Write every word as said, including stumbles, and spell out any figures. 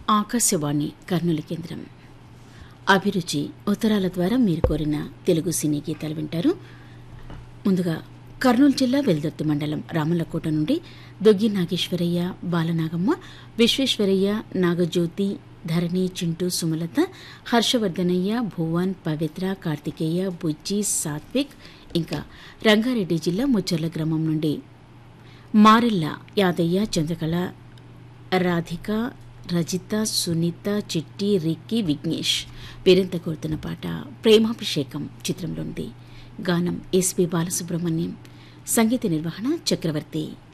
ఆకాశవాణి కర్నూలు కేంద్రం. అభిరుచి ఉత్తరాల ద్వారా మీరు కోరిన తెలుగు సినీ గీతాలు వింటారు. ముందుగా కర్నూలు జిల్లా వెల్దుర్తి మండలం రామలకోట నుండి దొగ్గి నాగేశ్వరయ్య, బాలనాగమ్మ, విశ్వేశ్వరయ్య, నాగజ్యోతి, ధరణి, చింటూ, సుమలత, హర్షవర్ధనయ్య, భువన్, పవిత్ర, కార్తికేయ, బుజ్జి, సాత్విక్, ఇంకా రంగారెడ్డి జిల్లా ముచ్చర్ల గ్రామం నుండి మారెల్ల యాదయ్య, చంద్రకళ, రాధిక, రజిత, సునీత, చిట్టి, రిక్కి, విఘ్నేష్ వీరంతా కోరుతున్న పాట ప్రేమాభిషేకం చిత్రంలోనిది. గానం ఎస్పి బాలసుబ్రహ్మణ్యం, సంగీత నిర్వహణ చక్రవర్తి.